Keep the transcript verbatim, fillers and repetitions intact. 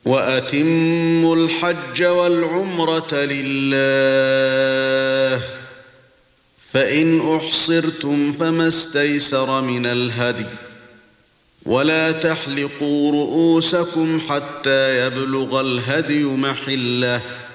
وَأَتِمُّوا الْحَجَّ وَالْعُمْرَةَ لِلَّهِ فَإِنْ أُحْصِرْتُمْ فَمَا اسْتَيْسَرَ مِنَ الْهَدْيِ وَلَا تَحْلِقُوا رُؤُوسَكُمْ حَتَّى يَبْلُغَ الْهَدْيُ مَحِلَّهُ